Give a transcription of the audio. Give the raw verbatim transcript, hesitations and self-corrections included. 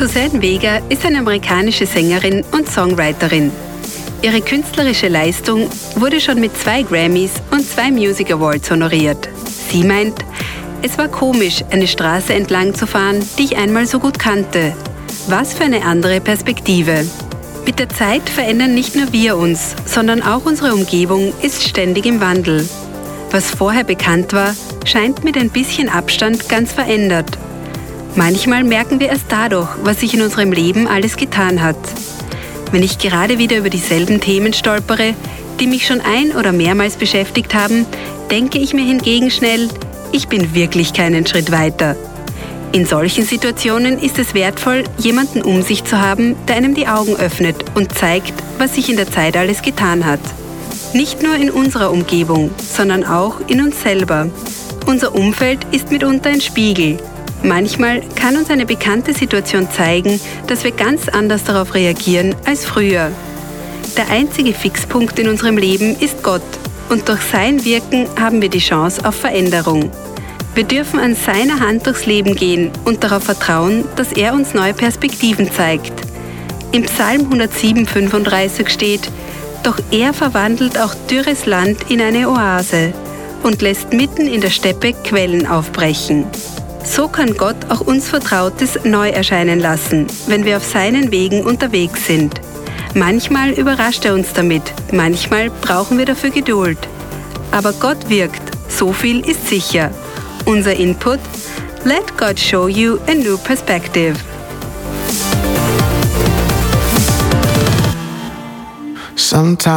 Suzanne Vega ist eine amerikanische Sängerin und Songwriterin. Ihre künstlerische Leistung wurde schon mit zwei Grammys und zwei Music Awards honoriert. Sie meint, es war komisch, eine Straße entlang zu fahren, die ich einmal so gut kannte. Was für eine andere Perspektive. Mit der Zeit verändern nicht nur wir uns, sondern auch unsere Umgebung ist ständig im Wandel. Was vorher bekannt war, scheint mit ein bisschen Abstand ganz verändert. Manchmal merken wir erst dadurch, was sich in unserem Leben alles getan hat. Wenn ich gerade wieder über dieselben Themen stolpere, die mich schon ein- oder mehrmals beschäftigt haben, denke ich mir hingegen schnell, ich bin wirklich keinen Schritt weiter. In solchen Situationen ist es wertvoll, jemanden um sich zu haben, der einem die Augen öffnet und zeigt, was sich in der Zeit alles getan hat. Nicht nur in unserer Umgebung, sondern auch in uns selber. Unser Umfeld ist mitunter ein Spiegel. Manchmal kann uns eine bekannte Situation zeigen, dass wir ganz anders darauf reagieren als früher. Der einzige Fixpunkt in unserem Leben ist Gott und durch sein Wirken haben wir die Chance auf Veränderung. Wir dürfen an seiner Hand durchs Leben gehen und darauf vertrauen, dass er uns neue Perspektiven zeigt. Im Psalm hundertsieben, fünfunddreißig steht: Doch er verwandelt auch dürres Land in eine Oase und lässt mitten in der Steppe Quellen aufbrechen. So kann Gott auch uns Vertrautes neu erscheinen lassen, wenn wir auf seinen Wegen unterwegs sind. Manchmal überrascht er uns damit, manchmal brauchen wir dafür Geduld. Aber Gott wirkt, so viel ist sicher. Unser Input: Let God show you a new perspective. Sometimes